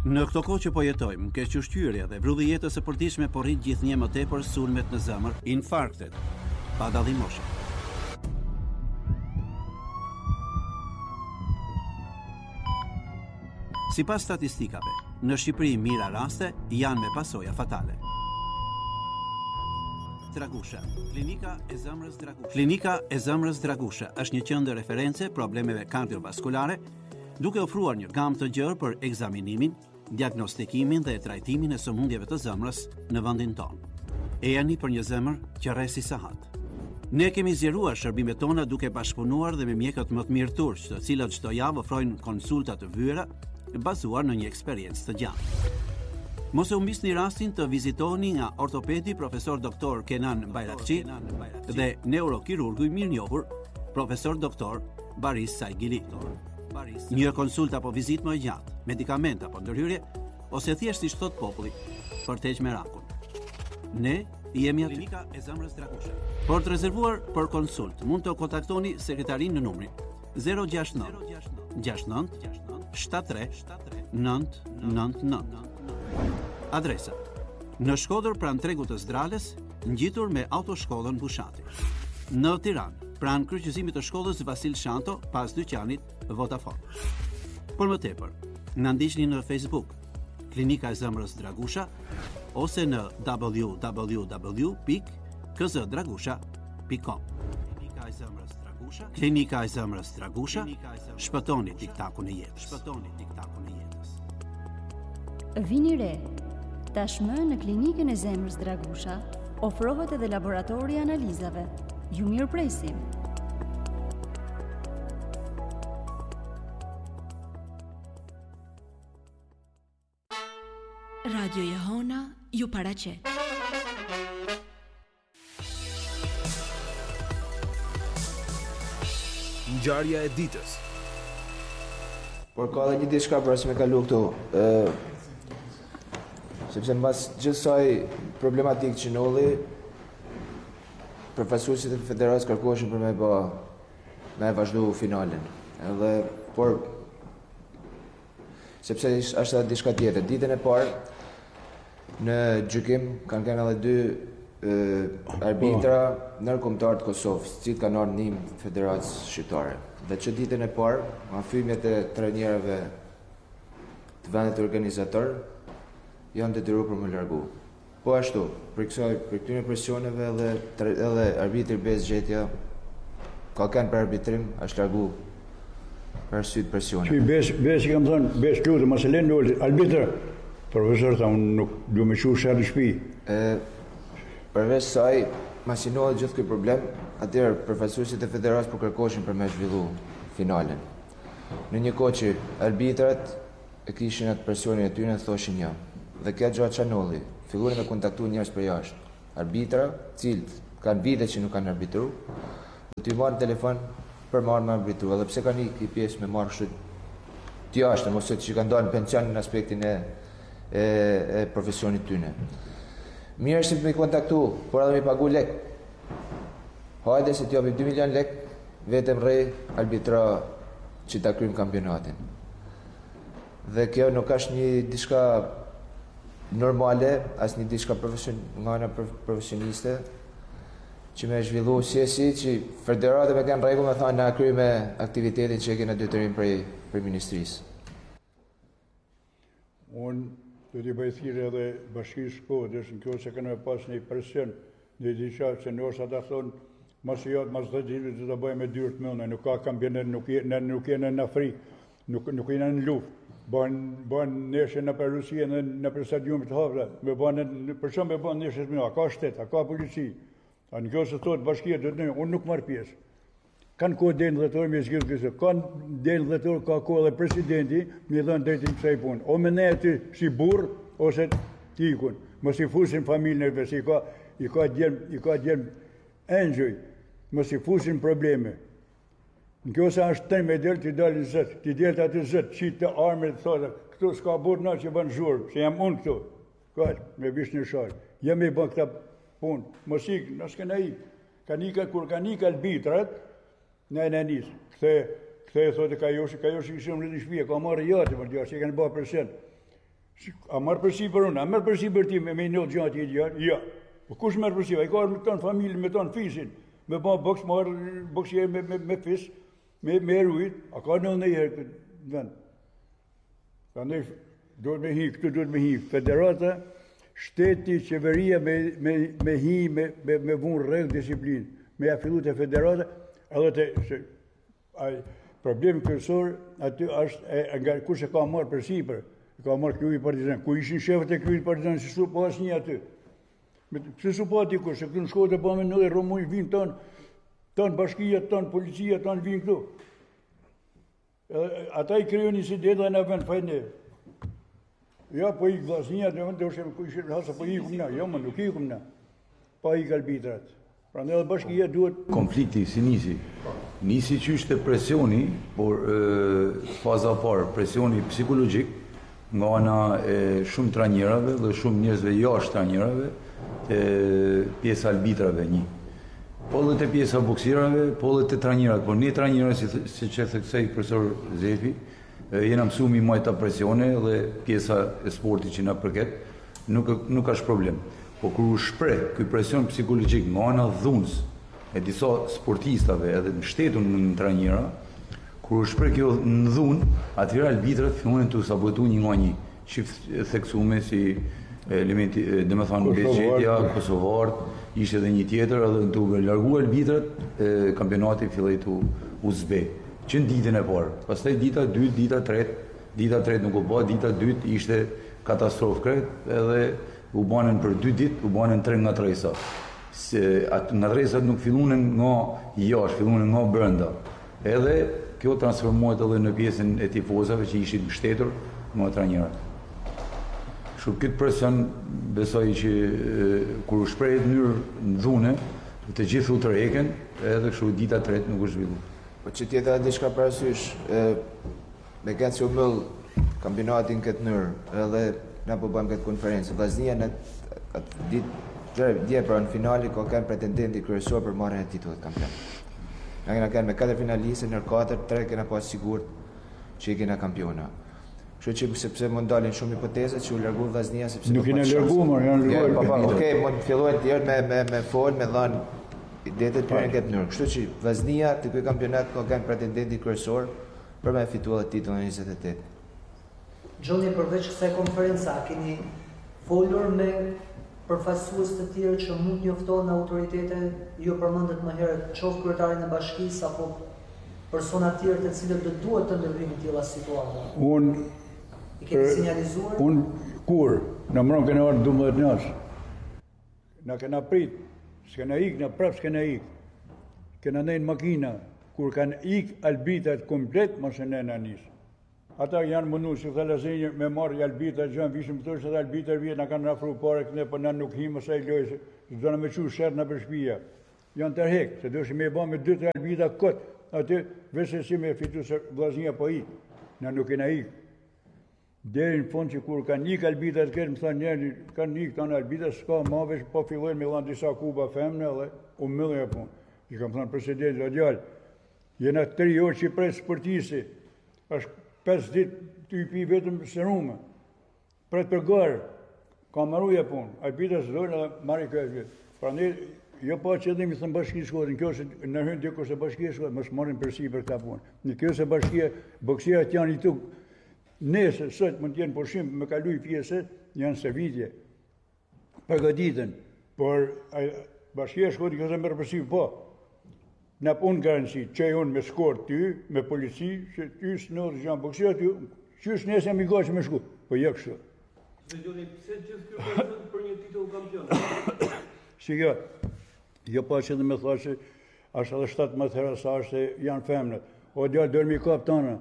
Në këto kohë që po jetojmë, kequshqyrja dhe vrulli jetës së përditshme po rrit gjithnjë më tepër sulmet në zemër, infarktet, pa dallim moshe. Sipas statistikave, në Shqipëri mira raste janë me pasoja fatale. Dragusha. Klinika e zemrës Dragusha. Klinika e zemrës Dragusha është një qendër referencë problemeve kardiovaskulare, duke ofruar një gamë të gjerë për ekzaminimin, diagnostikimin dhe trajtimin e sëmundjeve të zemrës në vendin tonë. E jani për një zemër që rresi sahat. Ne kemi zgjeruar shërbimet tona duke bashkëpunuar dhe me mjekët më të mirë turq, të cilët çdo javë ofrojnë konsulta të vyera bazuar në një eksperiencë të gjatë. Mos e humbisni rastin të vizitoni nga ortopedi profesor doktor Kenan Bayrakçi dhe neurokirurgu i mirënjohur profesor doktor Baris Saigili. Një konsulta apo vizitë më e gjatë, medikament apo ndërhyrje, ose thjesht si thot populli, për të heqë merakun. Ne jemi aty. Klinika e zemrës Dragusha. Për të rezervuar për konsult, mund të kontaktoni sekretarin në numrin 069 69 73 999. Adresa: në Shkodër pranë tregut të Zdrales, ngjitur me autoshkollën Bushati. Në Tiranë, pranë kryqëzimit të shkollës Vasil Shanto, pas dyqanit Vodafone. Për më tepër, na ndiqni në Facebook, Klinika e zemrës Dragusha, ose në www.kzdragusha.com. Klinika e zemrës Dragusha. Klinika e zemrës Dragusha. Shpëtoni tiktakun e jetës. Shpëtoni tiktakun e jetës. Vini re. Tashmë në Klinikën e zemrës Dragusha ofrohet edhe laboratori i analizave. Ju mirëpresim. Radio Jehona ju paraqet. Ngjarja e ditës. Por ka dhe një diçka për që me kalu këtu. Sepse mbas gjithsaj problematikë që nolli, profesorët e federatës kërkoheshin për me vazhdu finalen. Por sepse është edhe diçka tjetër. Ditën e parë në gjykim kanë qenë edhe dy arbitra ndërkombëtar të Kosovës, që kanë ardhur në ndihmë Federatës Shqiptare. Dhe që ditën e parë, nga frymjet e trajnerëve të vendit organizator janë detyruar për më largu. Po ashtu, për këtyre presioneve edhe arbitri Bez Gjetja ka kanë për arbitrim, është largu për arsye të presioneve. Bez kam thënë, Bez lutem mos e lënë arbitër. Profesor tha unë nuk du me shuar shërë në shpi. Përveç saj, masinohet gjithë këj problem, atëherë profesorët e federatës po kërkoshin për me zhvillu finalen. Në një kohë që arbitrat e kishin atë presionin e tyre, thoshin ja. Dhe kjo gjatë çanolli, filluan me kontaktu njerëz për jashtë. Arbitra, cilët kanë vite që nuk kanë arbitru, dhe t'y marrën telefon për marrë me arbitru, edhe pse kanë ikë pjesë me marrë kështu të jashtë, ose që kanë dalë në pension në aspektin e profesionit tyne. Mirë është me kontaktu, por edhe me pagu lek. Hajde se t'japim 2 milion lek, vetëm rrej arbitra që ta kryjmë kampionatin. Dhe kjo nuk është një diçka normale, as një diçka nga ana profesioniste, që me zhvillu si që federatë me kanë rregull me thënë na kryjmë aktivitetin që e kena detyrim për ministrisë. Unë do t'i bëj thirrje edhe bashkisë Shkodrës, në kjo se kanë pas një presion, një diçka që ndoshta ata thonë mos jot, mos do të bëjmë me dyrë të mëna, nuk ka kampionat, nuk janë në Afrikë, nuk janë në luftë. Bën neshe në për Rusia, në për stadiumit të hapura, për shumë me bën neshe të mëna, ka shtet, ka polici. Në kjo se thotë bashkia do të unë nuk marr pjesë. Kanë kohë deri në dhjetor me zgjidhje kësaj. Kanë deri në dhjetor ka kohë edhe presidenti më dhën drejtim kësaj punë. O me ne aty si burr ose ti ikun. Mos i fusin familjen e vetë, i ka djem enjoy. Mos i fusin probleme. Në kjo se është tëmë del ti dalin zot, ti del aty zot, çit të armët thotë, këtu s'ka burr na që bën zhurmë, se jam unë këtu. Kaq, me vish në shal. Jam i bën këtë punë. Mos ik, mos kanë ik. Kur kanë ik arbitrat, në nis. Kthe thotë ka joshi kishim në shtëpi, ka marrë jatë, por joshi kanë bërë presion. A marrë përsi për unë, a marrë përsi për ti me një gjatë i djarë? Ja. Po kush marrë përsi? A i ka me tonë familje, me tonë fisin, me ba boks, marrë boksje me fis, me erujt, a ka në herë këtë vend. Ka ndaj, duhet me hi, këtu duhet me hi. Federata, shteti, qeveria me hi, me vunë rregull disiplinë, me ja fillu të federata, edhe problemi kryesor aty është nga kush e ka marrë përsipër, e ka marrë Klubi Partizan. Ku ishin shefët e Klubit Partizan, si su po asnjë aty. Si su po aty kush, se këtu në Shkodër po me në Romuj vinë tonë bashkia, tonë policia, tonë vinë këtu. Ata i kryon incidenta në vend fajnë. Ja, po i Vllaznia, në vend të ushem ku ishin hasa, po i ikum na, jo më nuk i ikum na. Pa i arbitrat. Prandaj edhe bashkia duhet... Konflikti si nisi. Nisi që ishte presioni, por faza parë, presioni psikologjik, nga ana e shumë trajnerave dhe shumë njerëzve jashtë trajnerave, pjesa arbitrave një. Po dhe të pjesa boksierave, po dhe të trajnerave, por një trajnerave, si që theksej profesor Zefi, jena mësu mi majta presione dhe pjesa e sporti që na përket, nuk është problem. Po kur u shpreh ky presion psikologjik nga ana dhunës e disa sportistave edhe mbështetur në trajnera, kur u shpreh kjo në dhunë, atëherë arbitrat fillojnë të sabotu një nga një, çift theksuar si elementi, domethënë Bexhetja, kosovarët, ishte edhe një tjetër, edhe të largu arbitrat, kampionati filloi të u zbe. Që në ditën e parë, pastaj dita 2, dita 3 nuk u bë, dita 2 ishte katastrofë krejt, edhe u banën për 2 ditë, u banën 3 nga tresa. Nga tresat nuk fillunen nga jashtë, fillunen nga brenda. Edhe kjo transformohet edhe në pjesën e tifozave që ishin mbështetur nga trajnerët. Kështu këtë presion besoj që kur u shprehet në mënyrë dhune, të gjithë u tërheqën, edhe kështu dita 3 nuk u zhvillu. Po që tjetër edhe diçka parasysh, me këtë që u mëll kampionatin këtë mënyrë, edhe na po bëjmë këtë konferencë. Vllaznia në dje pra në finali ka kanë pretendenti kryesor për marrjen e titullit kampion. Na kena kanë me 4 finalistë, në 4, 3 kena pas sigurt që i kena kampiona. Kështu që sepse mund dalin shumë hipoteza që u largu Vllaznia sepse nuk kena larguar, janë larguar. Okej, mund fillojnë të tjerë me fol, me dhënë detet për këtë mënyrë. Kështu që Vllaznia të ky kampionat ka kanë pretendenti kryesor për me fituar titullin 28. Gjoni, përveç kësaj konferenca, keni folur me përfaqësues të tjerë që mund njoftohen autoritete, jo përmendet më herët qoftë kryetarin e bashkisë apo persona të tjerë të cilët do duhet të ndërhyjnë në tilla situata? I keni sinjalizuar? Kur? Në mron kena orë 12 natë. Na kena prit, s'kena ik, na prap s'kena ik. Kena nejnë makina, kur kanë ik albitrat komplet, mos e nëna nisë. Ata janë mundu, si thëllë asenjë, me marrë albitrat gjënë, vishëm të tërë se dhe albitrat vjetë, na kanë rafru pare këne, për na nuk himë saj lojë, se do në me qu shërë në për shpija. Janë tërhek, se do shi me ba me 2-3 albitrat këtë, aty, vese si me fitu se Vllaznia po ik, na nuk e na ik. Deri në fund që kur kanë ik albitrat këtë, më thënë njerë, kanë ik të në albitrat, s'ka ma vesh, po fillojnë me lanë disa kuba femne, dhe u mëllë e punë. I kam thënë president radial, jena 3 orë që prej sportisi, është 5 ditë të i pi vetëm serume, pret për garë, ka marruja punë, arbitrat së dojnë edhe marri këtë. Pra ne, jo pa që edhe mi thëmë bashkijë Shkodër, në kjo se nërhën të kërse bashkijë Shkodër, mësë marrin përsi për këta punë. Në kjo se bashkijë, boksierët janë i tukë, nesë, sëtë mund t'jenë përshim, me kalu i pjesë, janë servitje, përgatitën, por bashkijë Shkodër i këse mërë përsi, po, në unë garanci, që unë me skor ty, me polici, që ty së në rëgjën boksio ty, që është nesë jam i gaqë me shku, po jë kështë. Dhe Gjoni, pëse gjithë kjo përshën për një titull kampion? Si kjo, jo pa që dhe me thua që është edhe 17 herë sa është janë femnët. O djallë, dërë me i kap tënë.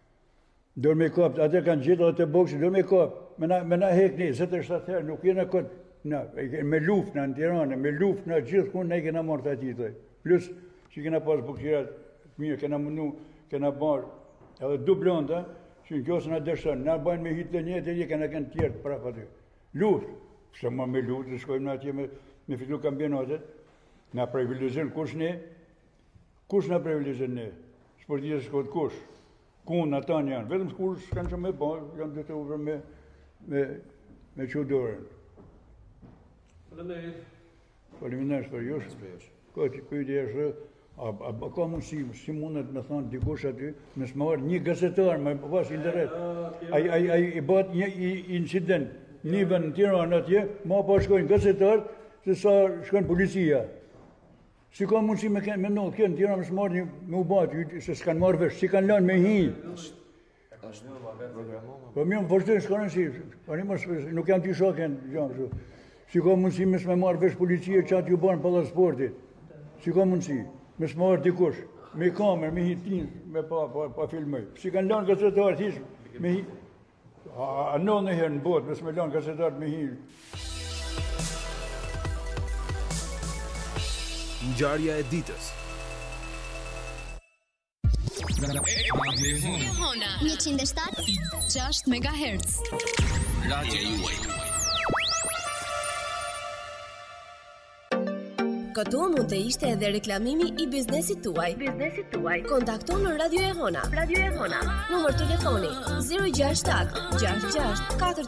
Dërë me i kap, atë kanë gjithë edhe të boksë, dërë me i kap. Me na hek një, 7 herë, nuk jene këtë, me luft në Tiranë, me luft në gjithë kun, ne kena marrë të atitë. Plus, që kena pas boksierat mirë, kena mundu, kena barë edhe du blonda, që në kjo se nga dëshën, nga bajnë me hitë të një, të një kena kënë tjertë prapë aty. Luft, se ma me luft, dhe shkojmë në atje me fitu kampionatet, nga privilegjen kush ne? Kush nga privilegjen ne? Sportistët shkojtë kush? Kun ata janë, vetëm kush kanë që me barë, janë dhe të uvrë me që dorën. Faleminderit për jush. Ka që pyetje është, a ka mundësi, si mundet me thonë dikush aty, me s'marrë një gazetar, me pas interes. I bat një incident, një vend në Tiranë atje, ma pa shkojnë gazetar, se sa shkojnë policia. Si ka mundësi me ndodhë kjo në Tiranë me s'marrë me u batë, se s'kanë marrë vesh, si kanë lanë me hi. Po mirë më vazhdojnë s'kanë si, nuk jam t'i shoken, si ka mundësi me s'me marrë vesh policia që atë ju banë pallac sportit. Si ka mundësi, me s'marrë dikush, me kamerë, me hitin, me pa filmëj. Si kanë lanë gazetarët hish, me hi... A në herë në botë, me s'me lanë gazetarët me hi... Ngjarja e ditës. Radio Hona 107.6 MHz. Radio juaj. Këtu mund të ishte edhe reklamimi i biznesit tuaj. Kontakto në Radio e Hona. Numër telefoni 067 66 4